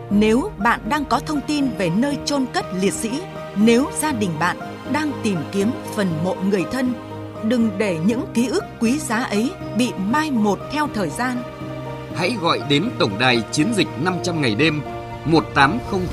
Nếu bạn đang có thông tin về nơi chôn cất liệt sĩ, nếu gia đình bạn đang tìm kiếm phần mộ người thân, đừng để những ký ức quý giá ấy bị mai một theo thời gian. Hãy gọi đến tổng đài chiến dịch 500 ngày đêm 1800